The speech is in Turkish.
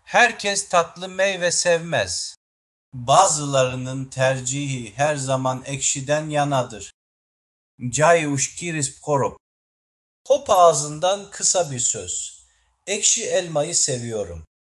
Herkes tatlı meyve sevmez. Bazılarının tercihi her zaman ekşiden yanadır. Cay uşkiris korop. Pop ağzından kısa bir söz. Ekşi elmayı seviyorum.